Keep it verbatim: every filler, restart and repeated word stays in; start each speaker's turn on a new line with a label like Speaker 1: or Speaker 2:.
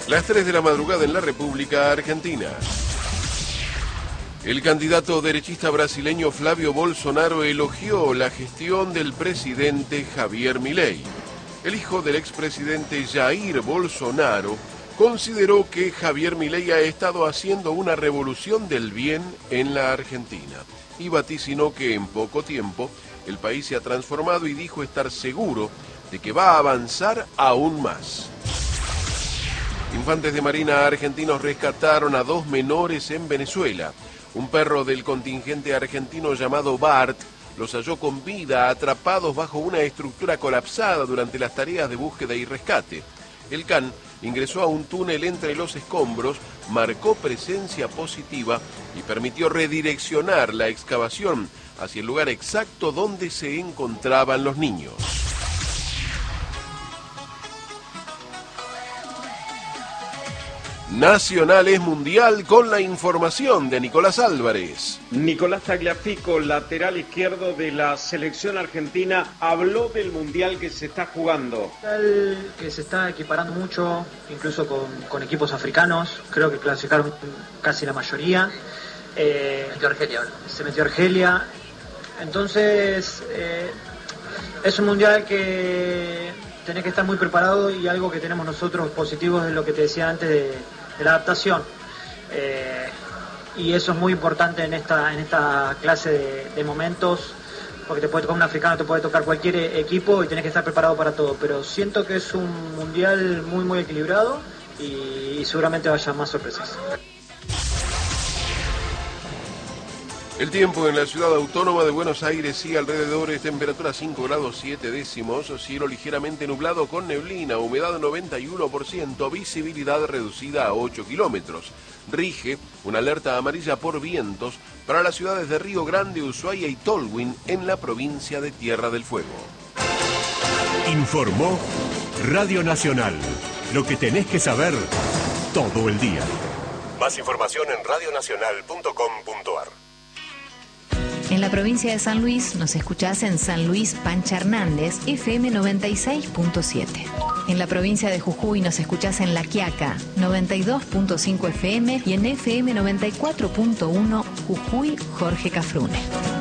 Speaker 1: Las tres de la madrugada en la República Argentina. El candidato derechista brasileño Flavio Bolsonaro elogió la gestión del presidente Javier Milei. El hijo del expresidente Jair Bolsonaro consideró que Javier Milei ha estado haciendo una revolución del bien en la Argentina y vaticinó que en poco tiempo el país se ha transformado y dijo estar seguro de que va a avanzar aún más. Infantes de Marina argentinos rescataron a dos menores en Venezuela. Un perro del contingente argentino llamado Bart los halló con vida atrapados bajo una estructura colapsada durante las tareas de búsqueda y rescate. El can ingresó a un túnel entre los escombros, marcó presencia positiva y permitió redireccionar la excavación hacia el lugar exacto donde se encontraban los niños. Nacional es mundial con la información de Nicolás Álvarez.
Speaker 2: Nicolás Tagliafico, lateral izquierdo de la selección argentina, habló del mundial que se está jugando.
Speaker 3: Que se está equiparando mucho, incluso con, con equipos africanos. Creo que clasificaron casi la mayoría. Eh, se metió Argelia. Se metió Argelia. Entonces, eh, es un mundial que tenés que estar muy preparado, y algo que tenemos nosotros positivo es lo que te decía antes de, de la adaptación. Eh, y eso es muy importante en esta, en esta clase de, de momentos, porque te puede tocar un africano, te puede tocar cualquier equipo y tenés que estar preparado para todo. Pero siento que es un mundial muy, muy equilibrado y, y seguramente vaya más sorpresas.
Speaker 1: El tiempo en la ciudad autónoma de Buenos Aires y alrededores, temperatura cinco grados siete décimos, cielo ligeramente nublado con neblina, humedad noventa y uno por ciento, visibilidad reducida a ocho kilómetros. Rige una alerta amarilla por vientos para las ciudades de Río Grande, Ushuaia y Tolwyn en la provincia de Tierra del Fuego.
Speaker 4: Informó Radio Nacional. Lo que tenés que saber todo el día. Más información en radio nacional punto com punto ar.
Speaker 5: En la provincia de San Luis nos escuchás en San Luis Pancha Hernández, F M noventa y seis punto siete. En la provincia de Jujuy nos escuchás en La Quiaca, noventa y dos punto cinco F M y en F M noventa y cuatro punto uno Jujuy Jorge Cafrune.